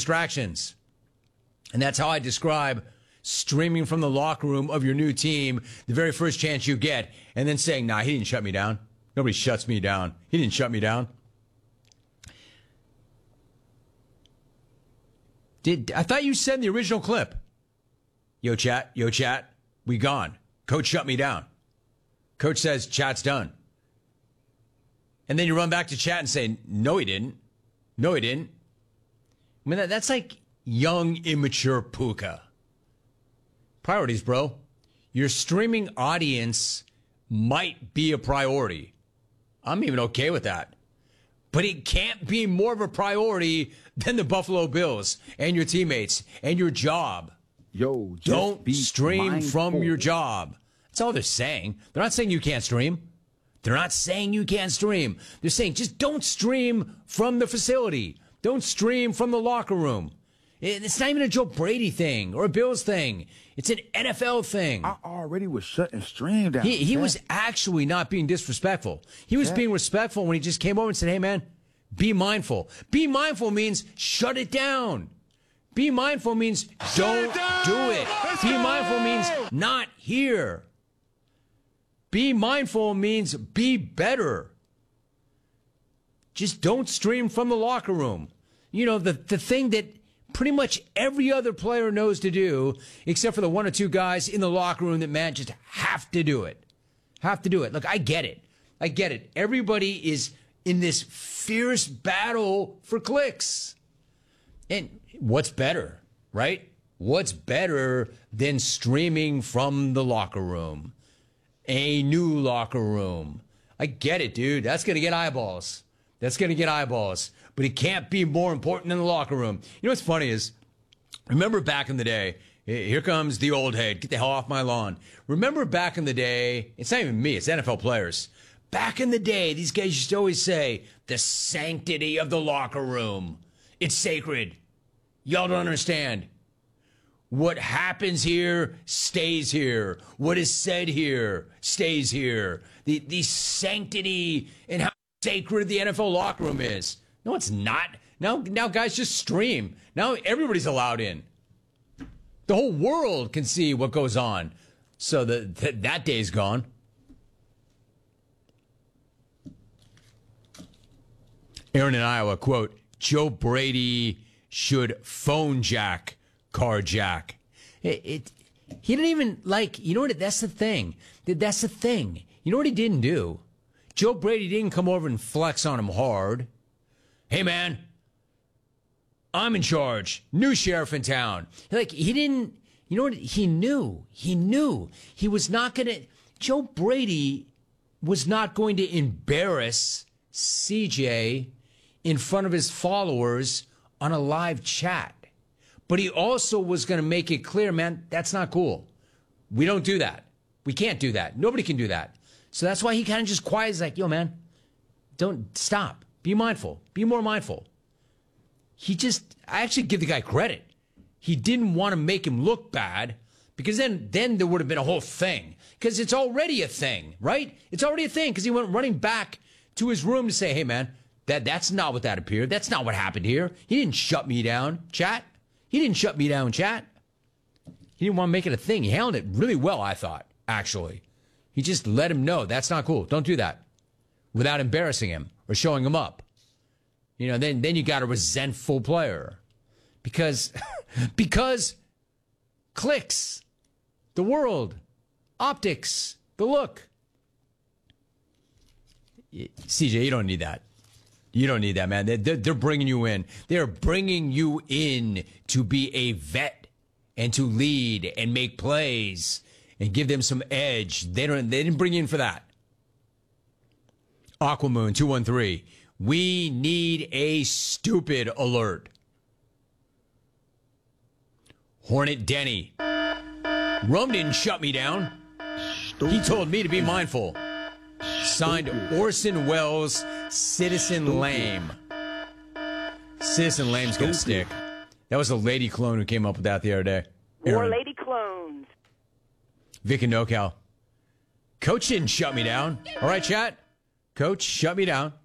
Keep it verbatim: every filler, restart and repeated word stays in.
distractions. And that's how I describe streaming from the locker room of your new team the very first chance you get, and then saying, nah, he didn't shut me down. Nobody shuts me down. He didn't shut me down. Did I thought you said in the original clip, yo, chat, yo, chat, we gone. Coach shut me down. Coach says, chat's done. And then you run back to chat and say, no, he didn't. No, he didn't. I mean, that, that's like young, immature puka. Priorities, bro. Your streaming audience might be a priority. I'm even okay with that. But it can't be more of a priority than the Buffalo Bills and your teammates and your job. Yo, just don't be stream mindful. from your job. That's all they're saying. They're not saying you can't stream. They're not saying you can't stream. They're saying just don't stream from the facility. Don't stream from the locker room. It's not even a Joe Brady thing or a Bills thing. It's an N F L thing. I already was shutting stream down. He, he was actually not being disrespectful. He was yeah. being respectful when he just came over and said, hey, man, be mindful. Be mindful means shut it down. Be mindful means don't do it. Let's be go! mindful means not here. Be mindful means be better. Just don't stream from the locker room. You know, the, the thing that pretty much every other player knows to do, except for the one or two guys in the locker room that, man, just have to do it. Have to do it. Look, I get it. I get it. Everybody is in this fierce battle for clicks. And what's better, right? What's better than streaming from the locker room? A new locker room. I get it, dude. That's going to get eyeballs. That's going to get eyeballs. But it can't be more important than the locker room. You know what's funny is, remember back in the day, here comes the old head. Get the hell off my lawn. Remember back in the day, it's not even me, it's N F L players. Back in the day, these guys used to always say, the sanctity of the locker room. It's sacred. Y'all don't understand. What happens here stays here. What is said here stays here. The, the sanctity and how sacred the N F L locker room is. No, it's not. Now, now guys just stream. Now everybody's allowed in. The whole world can see what goes on. So the, the, that day's gone. Aaron in Iowa, quote, Joe Brady should phone jack, car jack. It, it, he didn't even, like, you know what, that's the thing. That's the thing. You know what he didn't do? Joe Brady didn't come over and flex on him hard. Hey, man, I'm in charge. New sheriff in town. Like, he didn't, you know what? He knew. He knew. He was not going to, Joe Brady was not going to embarrass C J in front of his followers on a live chat. But he also was going to make it clear, man, that's not cool. We don't do that. We can't do that. Nobody can do that. So that's why he kind of just quiet. He's like, yo, man, don't stop. Be mindful. Be more mindful. He just, I actually give the guy credit. He didn't want to make him look bad because then, then there would have been a whole thing. Because it's already a thing, right? It's already a thing because he went running back to his room to say, hey, man, that, that's not what that appeared. That's not what happened here. He didn't shut me down, chat. He didn't shut me down, chat. He didn't want to make it a thing. He handled it really well, I thought, actually. He just let him know that's not cool. Don't do that without embarrassing him or showing him up. You know, then, then you got a resentful player because, because clicks, the world, optics, the look. C J, you don't need that. You don't need that, man. They're, they're bringing you in. They're bringing you in to be a vet and to lead and make plays and give them some edge. They don't. They didn't bring you in for that. Aquamoon two one three. We need a stupid alert. Hornet Denny. Rum didn't shut me down. Stupid. He told me to be mindful. Signed Orson Welles, Citizen Stupid. Lame. Citizen Lame's gonna stick. That was a lady clone who came up with that the other day. More Aaron. lady clones. Vic and NoCal. Coach didn't shut me down. All right, chat? Coach shut me down.